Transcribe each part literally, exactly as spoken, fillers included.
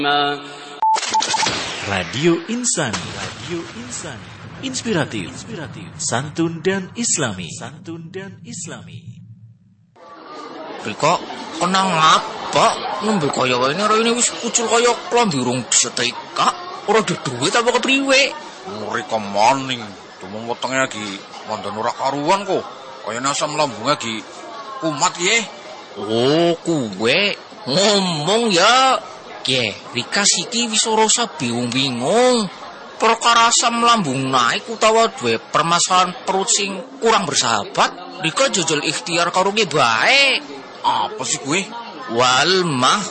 Radio Insani, Radio Insani, inspiratif, inspiratif, santun dan islami, santun dan islami. Rika, kenang apa? Nembe kaya wae ini wis kucul kaya klambi urung disetrika. Ora ada duit apa kepriwe? Rika maning, dumung wetenge lagi wonten ora karuan kok. Kaya asam lambung lagi kumat ye. Oh, kuwe ngomong ya. Ye, Rika siki wis ora bingung-bingung. Perkara asam lambung naik utawa duwe permasalahan perut sing kurang bersahabat, Rika jajal ikhtiar karo ge bae. Apa sih gue? Walmah.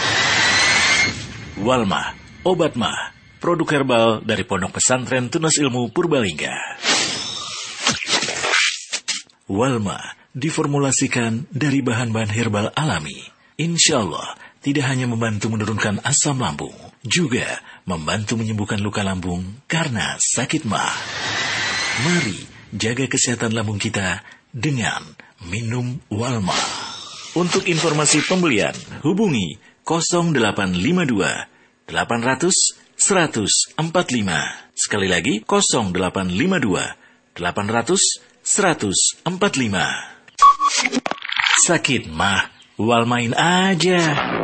Walmah, obat mah, produk herbal dari Pondok Pesantren Tunas Ilmu Purbalingga. Walmah diformulasikan dari bahan-bahan herbal alami. Insya Allah tidak hanya membantu menurunkan asam lambung, juga membantu menyembuhkan luka lambung karena sakit mah. Mari jaga kesehatan lambung kita dengan minum Walmah. Untuk informasi pembelian, hubungi nol delapan lima dua delapan nol nol satu nol empat lima. Sekali lagi nol delapan lima dua delapan nol nol satu nol empat lima. Sakit mah, Walmain aja.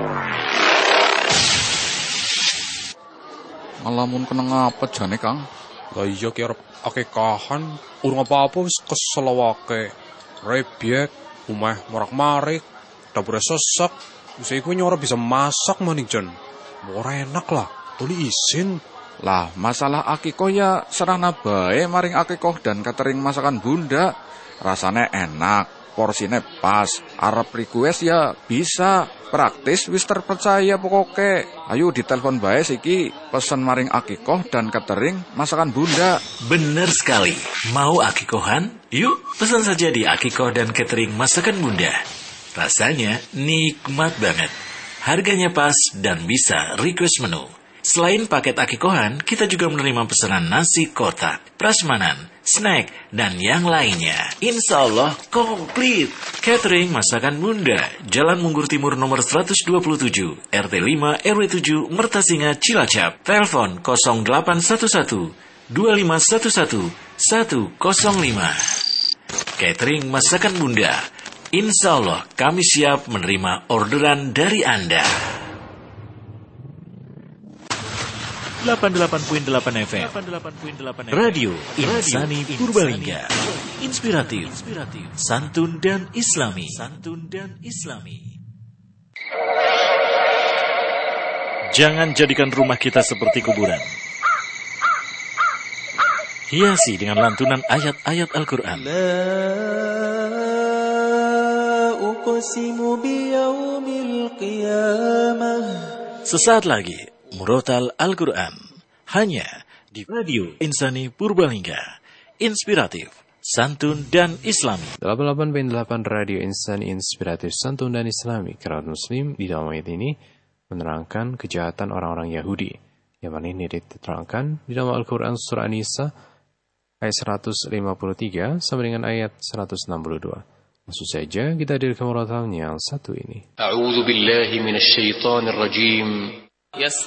Alamun kena ngapa jane, Kang? Lah iya ki arep akekahan, urung apa-apa wis kesel awake. Rebyek, umeh morak-marik, dapure sesek. Wis iku nyora bisa masak maning jan. Ora enak lah, tuli isin. Lah, masalah akikoh ya serana bae maring akikoh dan catering masakan Bunda. Rasane enak, porsine pas, arep request ya bisa. Praktis wis terpercaya pokoke. Ayo ditelepon bae siki pesen maring akikoh dan catering masakan Bunda. Bener sekali. Mau akikohan? Yuk pesan saja di akikoh dan catering masakan Bunda. Rasanya nikmat banget. Harganya pas dan bisa request menu. Selain paket akikohan, kita juga menerima pesanan nasi kotak, prasmanan, snack, dan yang lainnya. Insya Allah komplit. Catering masakan Bunda, Jalan Munggur Timur nomor seratus dua puluh tujuh, R T lima R W tujuh, Mertasinga, Cilacap. Telepon nol delapan satu satu dua lima satu satu satu nol lima. Catering masakan Bunda, insya Allah kami siap menerima orderan dari Anda. delapan puluh delapan koma delapan F M Radio Insani Purbalingga. Inspiratif, santun dan islami. Santun dan islami. Jangan jadikan rumah kita seperti kuburan. Hiasi dengan lantunan ayat-ayat Al-Quran. La uqsimu biyaumil qiyamah. Sesaat lagi Murotal Al-Quran, hanya di Radio Insani Purbalingga. Inspiratif, santun dan islami. delapan puluh delapan koma delapan Radio Insani, inspiratif, santun dan islami. Kerabat muslim di dalam ayat ini menerangkan kejahatan orang-orang Yahudi, yang mana ini diterangkan di dalam Al-Quran surah An-Nisa ayat seratus lima puluh tiga sampai dengan ayat seratus enam puluh dua. Langsung saja kita hadirkan murotalnya yang satu ini. A'udzu billahi minasyaitonir rajim.